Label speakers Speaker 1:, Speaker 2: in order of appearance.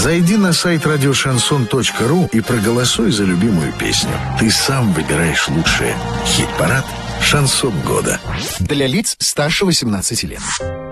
Speaker 1: Зайди на сайт радиошансон.ру и проголосуй за любимую песню. Ты сам выбираешь лучшее. Хит-парад «Шансон года».
Speaker 2: Для лиц старше 18 лет.